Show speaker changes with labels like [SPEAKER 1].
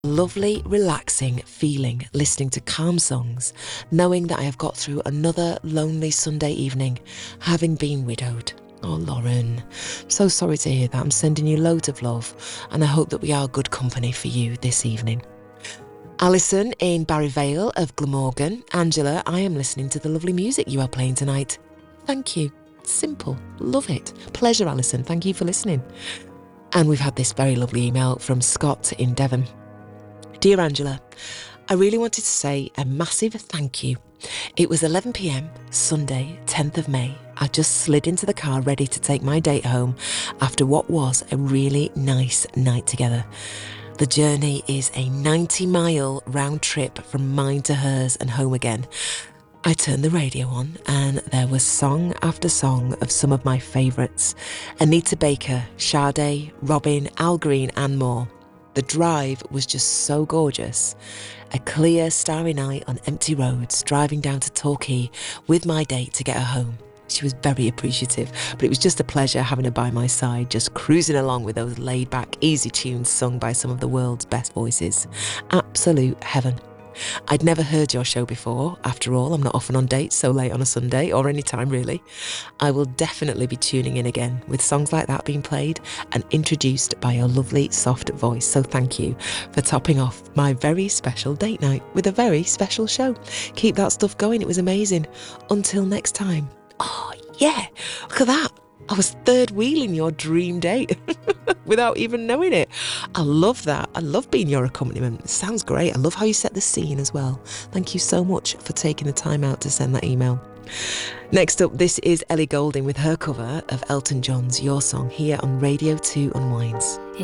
[SPEAKER 1] Lovely, relaxing feeling listening to calm songs, knowing that I have got through another lonely Sunday evening, having been widowed. Oh, Lauren, so sorry to hear that. I'm sending you loads of love, and I hope that we are good company for you this evening. Alison in Barry Vale of Glamorgan. Angela, I am listening to the lovely music you are playing tonight. Thank you. Simple. Love it. Pleasure, Alison. Thank you for listening. And we've had this very lovely email from Scott in Devon. Dear Angela, I really wanted to say a massive thank you. It was 11 p.m, Sunday, 10th of May. I just slid into the car ready to take my date home after what was a really nice night together. The journey is a 90-mile round trip from mine to hers and home again. I turned the radio on and there was song after song of some of my favourites. Anita Baker, Sade, Robin, Al Green and more. The drive was just so gorgeous. A clear, starry night on empty roads, driving down to Torquay with my date to get her home. She was very appreciative, but it was just a pleasure having her by my side, just cruising along with those laid-back, easy tunes sung by some of the world's best voices. Absolute heaven. I'd never heard your show before. After all, I'm not often on dates so late on a Sunday, or any time really. I will definitely be tuning in again with songs like that being played and introduced by your lovely soft voice. So thank you for topping off my very special date night with a very special show. Keep that stuff going. It was amazing. Until next time. Oh yeah, look at that. I was third wheeling your dream date without even knowing it. I love that. I love being your accompaniment. It sounds great. I love how you set the scene as well. Thank you so much for taking the time out to send that email. Next up, this is Ellie Goulding with her cover of Elton John's Your Song here on Radio 2 Unwinds.